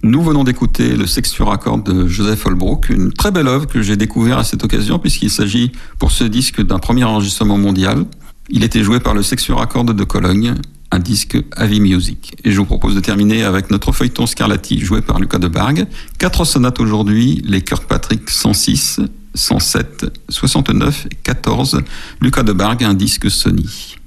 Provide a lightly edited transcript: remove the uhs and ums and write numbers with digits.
Nous venons d'écouter le Sextuor à cordes de Joseph Holbrook, une très belle œuvre que j'ai découvert à cette occasion puisqu'il s'agit pour ce disque d'un premier enregistrement mondial. Il était joué par le Sextuor à cordes de Cologne, un disque Heavy Music. Et je vous propose de terminer avec notre feuilleton Scarlatti joué par Lucas de Bargue. 4 sonates aujourd'hui, les Kirkpatrick 106, 107, 69 et 14. Lucas de Bargue, un disque Sony.